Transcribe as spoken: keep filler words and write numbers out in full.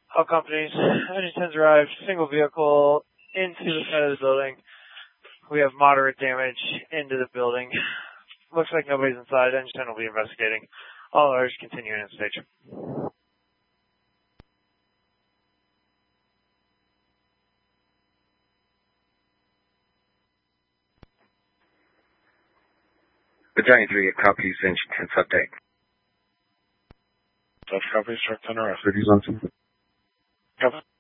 All companies, engine tens arrived, single vehicle into the side of the building. We have moderate damage into the building. Looks like nobody's inside. Engine ten will be investigating. All others continuing in station. Battalion three, copies, engine ten's update. Dutch copies, truck ten arrest. Cities on two. Copy.